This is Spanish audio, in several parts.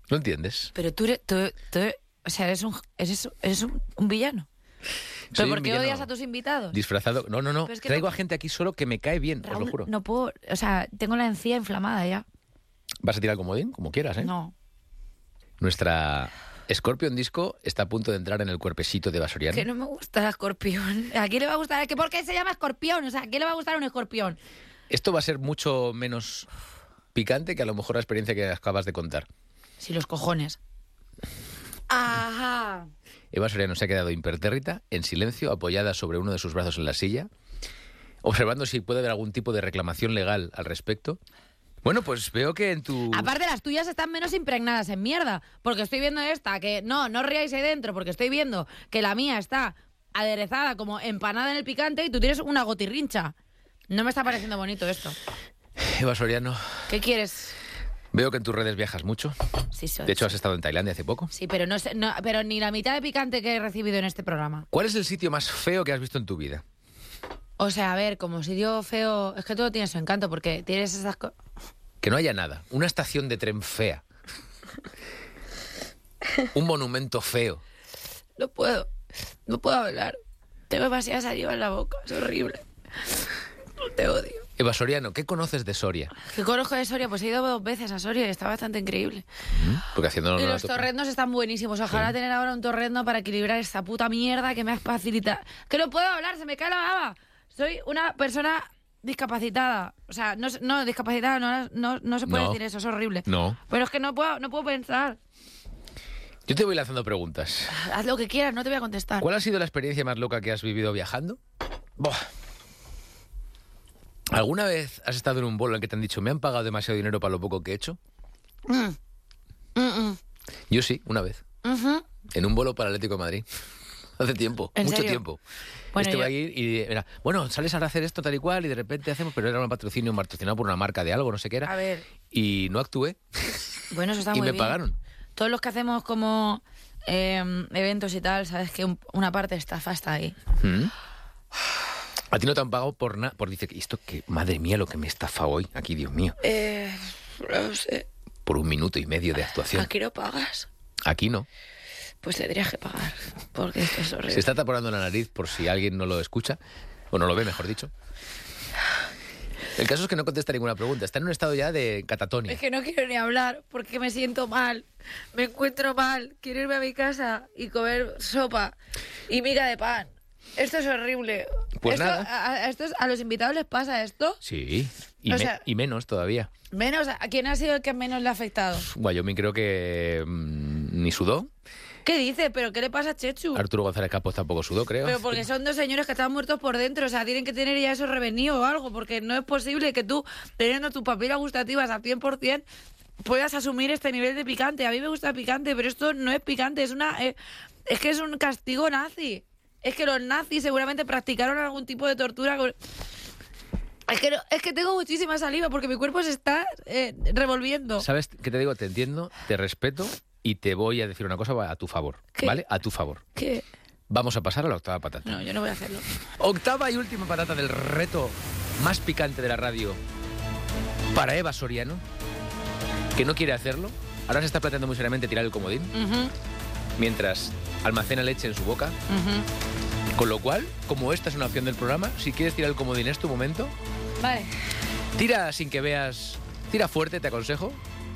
¿No entiendes? Pero o sea, eres un villano. ¿Pero por qué odias a tus invitados? Disfrazado. No. Es que Traigo a gente aquí solo que me cae bien, Raúl, os lo juro. No puedo... O sea, tengo la encía inflamada ya. ¿Vas a tirar el comodín? Como quieras, ¿eh? No. Nuestra Scorpion Disco está a punto de entrar en el cuerpecito de Eva Soriano. Que no me gusta el escorpión. ¿A quién le va a gustar? ¿Por qué se llama escorpión? O sea, ¿a quién le va a gustar un escorpión? Esto va a ser mucho menos picante que a lo mejor la experiencia que acabas de contar. Sí, los cojones. Ajá. Eva Soriano se ha quedado impertérrita, en silencio, apoyada sobre uno de sus brazos en la silla, observando si puede haber algún tipo de reclamación legal al respecto. Bueno, pues veo que en tu... Aparte, las tuyas están menos impregnadas en mierda, porque estoy viendo esta, que no ríais ahí dentro, porque estoy viendo que la mía está aderezada como empanada en el picante y tú tienes una gotirrincha. No me está pareciendo bonito esto. Eva Soriano, ¿Qué quieres? veo que en tus redes viajas mucho. Sí, De hecho, has estado en Tailandia hace poco. Sí, pero pero ni la mitad de picante que he recibido en este programa. ¿Cuál es el sitio más feo que has visto en tu vida? O sea, a ver, como sitio feo... Es que todo tiene su encanto, porque tienes esas cosas... Que no haya nada. Una estación de tren fea. Un monumento feo. No puedo hablar. Tengo demasiada saliva en la boca, es horrible. Te odio. Eva Soriano, ¿qué conoces de Soria? ¿Qué conozco de Soria? Pues he ido 2 veces a Soria y está bastante increíble. Porque haciéndolo... Y los torrendos están buenísimos. Ojalá tener ahora un torrendo para equilibrar esta puta mierda que me has facilitado. Que no puedo hablar, se me cae la baba. Soy una persona discapacitada. O sea, no discapacitada, no se puede decir eso, es horrible. No. Pero es que no puedo pensar. Yo te voy lanzando preguntas. Haz lo que quieras, no te voy a contestar. ¿Cuál ha sido la experiencia más loca que has vivido viajando? Buah. ¿Alguna vez has estado en un vuelo en que te han dicho me han pagado demasiado dinero para lo poco que he hecho? Yo sí, una vez. En un vuelo para el Atlético de Madrid. Hace tiempo, ¿En mucho serio? tiempo. Bueno, Estuve ahí y era, bueno, sales a hacer esto tal y cual y de repente hacemos, pero era un patrocinado por una marca de algo, no sé qué era. A ver. Y no actué Bueno, eso está y muy me bien. pagaron. Todos los que hacemos como eventos y tal, sabes que una parte de estafa está ahí. A ti no te han pagado por nada, por dice, esto que, madre mía, lo que me estafa hoy, aquí, Dios mío. No sé. Por 1 minuto y medio de actuación. ¿Aquí no pagas? Aquí no. Pues tendrías que pagar, porque esto es horrible. Se está taponando la nariz por si alguien no lo escucha, o no lo ve, mejor dicho. El caso es que no contesta ninguna pregunta. Está en un estado ya de catatonia. Es que no quiero ni hablar, porque me siento mal. Me encuentro mal. Quiero irme a mi casa y comer sopa y miga de pan. Esto es horrible. Pues Esto, nada. ¿A los invitados les pasa esto? Sí, y, O sea- y menos todavía. Menos, ¿a quién ha sido el que menos le ha afectado? Wyoming creo que ni sudó. ¿Qué dice? ¿Pero qué le pasa a Chechu? Arturo González Campos tampoco sudó, creo. Pero porque son 2 señores que están muertos por dentro, o sea, tienen que tener ya eso revenido o algo, porque no es posible que tú, teniendo tus papilas gustativas al 100%, puedas asumir este nivel de picante. A mí me gusta el picante, pero esto no es picante, es que es un castigo nazi. Es que los nazis seguramente practicaron algún tipo de tortura. Es que tengo muchísima saliva porque mi cuerpo se está revolviendo. ¿Sabes qué te digo? Te entiendo, te respeto y te voy a decir una cosa a tu favor. ¿Qué? ¿Vale? A tu favor. ¿Qué? Vamos a pasar a la octava patata. No, yo no voy a hacerlo. Octava y última patata del reto más picante de la radio para Eva Soriano, que no quiere hacerlo. Ahora se está planteando muy seriamente tirar el comodín, mientras almacena leche en su boca. Con lo cual, como esta es una opción del programa, si quieres tirar el comodín es tu momento. Vale. Tira sin que veas... Tira fuerte, te aconsejo.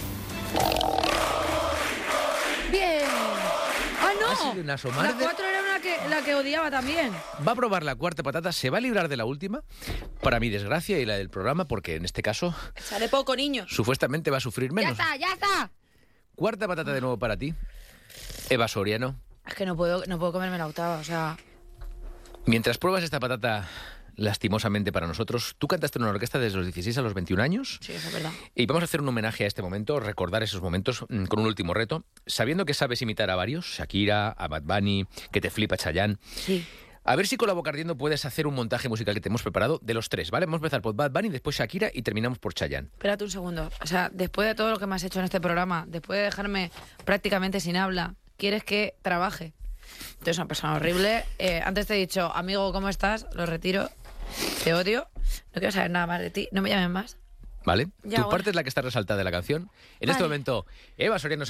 Bien. ¡Ah, no! Ha sido una asomar La de- 4 era la que odiaba también. Va a probar la cuarta patata, se va a librar de la última, para mi desgracia y la del programa, porque en este caso, Sale poco, niño. supuestamente va a sufrir menos. Ya está. Cuarta patata de nuevo para ti, Eva Soriano. Es que no puedo comerme la octava, o sea... Mientras pruebas esta patata lastimosamente para nosotros, tú cantaste en una orquesta desde los 16 a los 21 años. Sí, eso es verdad. Y vamos a hacer un homenaje a este momento, recordar esos momentos con un último reto, sabiendo que sabes imitar a varios, Shakira, a Bad Bunny, que te flipa Chayanne. Sí. A ver si con la boca ardiendo puedes hacer un montaje musical que te hemos preparado de los 3, ¿vale? Vamos a empezar por Bad Bunny, después Shakira y terminamos por Chayanne. Espérate un segundo. O sea, después de todo lo que me has hecho en este programa, después de dejarme prácticamente sin habla, ¿quieres que trabaje? Tú eres una persona horrible. Antes te he dicho, amigo, ¿cómo estás? Lo retiro. Te odio. No quiero saber nada más de ti. No me llames más. ¿Vale? Ya, Tu bueno. parte es la que está resaltada de la canción. En Vale. este momento, Eva Soriano